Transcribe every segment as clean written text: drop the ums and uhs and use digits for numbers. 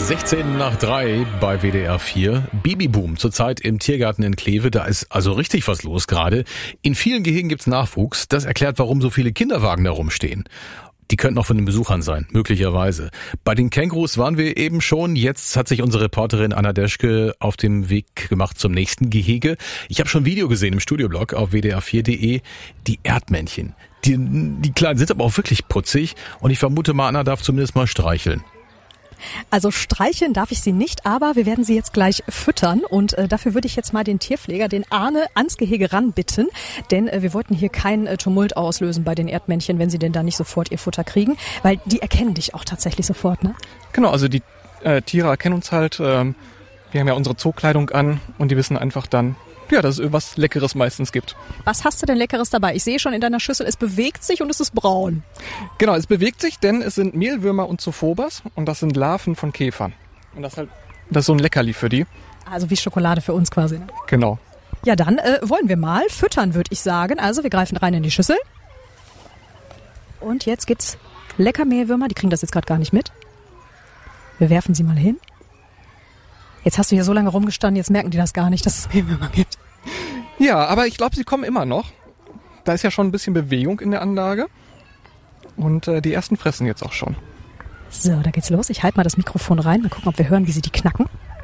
16:03 bei WDR 4. Babyboom zurzeit im Tiergarten in Kleve. Da ist also richtig was los gerade. In vielen Gehegen gibt's Nachwuchs. Das erklärt, warum so viele Kinderwagen da rumstehen. Die könnten auch von den Besuchern sein, möglicherweise. Bei den Kängurus waren wir eben schon. Jetzt hat sich unsere Reporterin Anna Deschke auf dem Weg gemacht zum nächsten Gehege. Ich habe schon ein Video gesehen im Studioblog auf wdr4.de. Die Erdmännchen. Die Kleinen sind aber auch wirklich putzig. Und ich vermute mal, Anna darf zumindest mal streicheln. Also streicheln darf ich sie nicht, aber wir werden sie jetzt gleich füttern und dafür würde ich jetzt mal den Tierpfleger, den Arne, ans Gehege ranbitten, denn wir wollten hier keinen Tumult auslösen bei den Erdmännchen, wenn sie denn da nicht sofort ihr Futter kriegen, weil die erkennen dich auch tatsächlich sofort, ne? Genau, also die Tiere erkennen uns halt, wir haben ja unsere Zookleidung an und die wissen einfach dann, ja, dass es irgendwas Leckeres meistens gibt. Was hast du denn Leckeres dabei? Ich sehe schon in deiner Schüssel, es bewegt sich und es ist braun. Genau, es bewegt sich, denn es sind Mehlwürmer und Zophobas und das sind Larven von Käfern. Und das ist so ein Leckerli für die. Also wie Schokolade für uns quasi, ne? Genau. Ja, dann wollen wir mal füttern, würde ich sagen. Also wir greifen rein in die Schüssel. Und jetzt gibt's lecker Mehlwürmer, die kriegen das jetzt gerade gar nicht mit. Wir werfen sie mal hin. Jetzt hast du hier so lange rumgestanden, jetzt merken die das gar nicht, dass es Mehlwürmer gibt. Ja, aber ich glaube, sie kommen immer noch. Da ist ja schon ein bisschen Bewegung in der Anlage. Und die ersten fressen jetzt auch schon. So, da geht's los. Ich halte mal das Mikrofon rein. Mal gucken, ob wir hören, wie sie die knacken.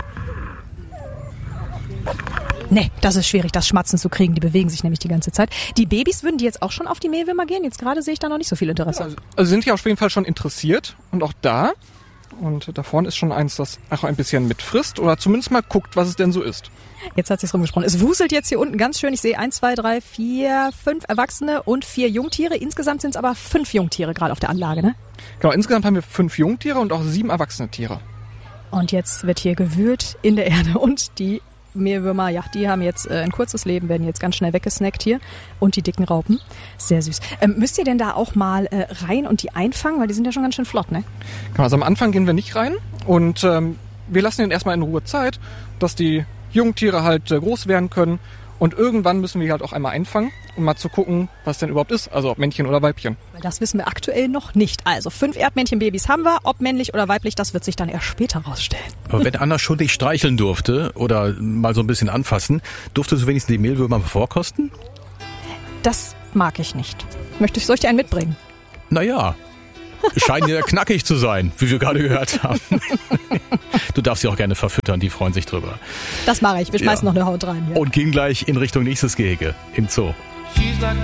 Nee, das ist schwierig, das Schmatzen zu kriegen. Die bewegen sich nämlich die ganze Zeit. Die Babys, würden die jetzt auch schon auf die Mehlwürmer gehen? Jetzt gerade sehe ich da noch nicht so viel Interesse. Also sind die auf jeden Fall schon interessiert und auch da. Und da vorne ist schon eins, das auch ein bisschen mitfrisst oder zumindest mal guckt, was es denn so ist. Jetzt hat sich's rumgesprochen. Es wuselt jetzt hier unten ganz schön. Ich sehe 1, 2, 3, 4, 5 Erwachsene und 4 Jungtiere. Insgesamt sind es aber 5 Jungtiere gerade auf der Anlage, ne? Genau, insgesamt haben wir 5 Jungtiere und auch 7 erwachsene Tiere. Und jetzt wird hier gewühlt in der Erde und die Mehlwürmer, ja, die haben jetzt ein kurzes Leben, werden jetzt ganz schnell weggesnackt hier. Und die dicken Raupen. Sehr süß. Müsst ihr denn da auch mal rein und die einfangen? Weil die sind ja schon ganz schön flott, ne? Genau, also am Anfang gehen wir nicht rein. Und wir lassen ihnen erstmal in Ruhe Zeit, dass die Jungtiere halt groß werden können. Und irgendwann müssen wir halt auch einmal einfangen, um mal zu gucken, was denn überhaupt ist. Also ob Männchen oder Weibchen. Das wissen wir aktuell noch nicht. Also 5 Erdmännchenbabys haben wir. Ob männlich oder weiblich, das wird sich dann erst später rausstellen. Aber wenn Anna schon dich streicheln durfte oder mal so ein bisschen anfassen, durftest du wenigstens die Mehlwürmer vorkosten? Das mag ich nicht. Soll ich dir einen mitbringen? Naja, scheinen ja knackig zu sein, wie wir gerade gehört haben. Du darfst sie auch gerne verfüttern, die freuen sich drüber. Das mache ich. Wir schmeißen noch eine Haut rein hier. Und gehen gleich in Richtung nächstes Gehege im Zoo. She's like